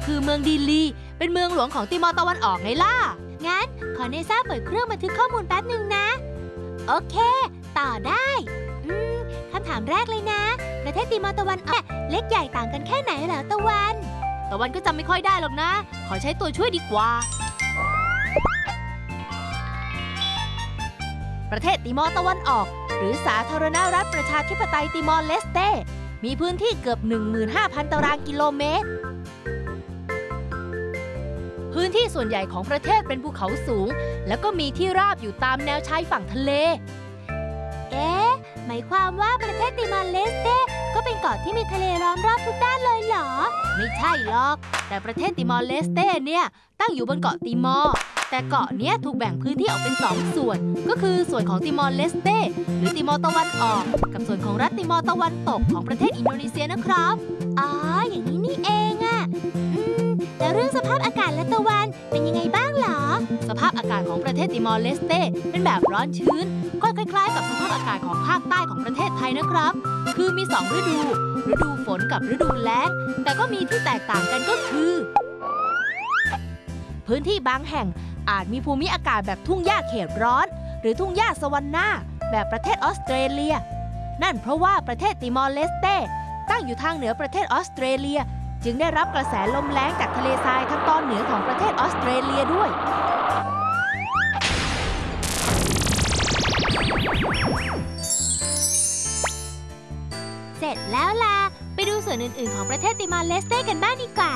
คือเมืองดีลีเป็นเมืองหลวงของติมอร์ตะวันออกไงล่ะงั้นขอเนซ่าเปิดเครื่องบันทึกข้อมูลแป๊บหนึ่งนะโอเคต่อได้คำถามแรกเลยนะประเทศติมอร์ตะวันออกเล็กใหญ่ต่างกันแค่ไหนเหรอตะวันก็จำไม่ค่อยได้หรอกนะขอใช้ตัวช่วยดีกว่าประเทศติมอร์ตะวันออกหรือสาธารณรัฐประชาธิปไตยติมอร์เลสเตมีพื้นที่เกือบ 15,000 ตารางกิโลเมตรพื้นที่ส่วนใหญ่ของประเทศเป็นภูเขาสูงแล้วก็มีที่ราบอยู่ตามแนวชายฝั่งทะเลหมายความว่าประเทศติมอร์เลสเตก็เป็นเกาะที่มีทะเลล้อมรอบทุกด้านเลยเหรอไม่ใช่หรอกแต่ประเทศติมอร์เลสเตเนี่ยตั้งอยู่บนเกาะติมอร์แต่เกาะเนี้ยถูกแบ่งพื้นที่ออกเป็น2ส่วนก็คือส่วนของติมอร์เลสเตหรือติมอร์ตะวันออกกับส่วนของรัฐติมอร์ตะวันตกของประเทศอินโดนีเซียนะครับอ๋ออย่างนี้นี่เองอะแล้วเรื่องสภาพอากาศและตะวันเป็นยังไงบ้างเหรอสภาพอากาศของประเทศติมอร์เลสเตเป็นแบบร้อนชื้นก็คล้ายๆกับสภาพอากาศของภาคใต้ของประเทศไทยนะครับคือมี2ฤดูฝนกับฤดูแล้งแต่ก็มีที่แตกต่างกันก็คือพื้นที่บางแห่งอาจมีภูมิอากาศแบบทุ่งหญ้าเขตร้อนหรือทุ่งหญ้าสวรรค์นาแบบประเทศออสเตรเลียนั่นเพราะว่าประเทศติมอร์เลสเตตั้งอยู่ทางเหนือประเทศออสเตรเลียจึงได้รับกระแสลมแล้งจากทะเลทรายทางตอนเหนือของประเทศออสเตรเลียด้วยเสร็จแล้วล่ะไปดูส่วนอื่นๆของประเทศติมอร์เลสเตกันบ้างดีกว่า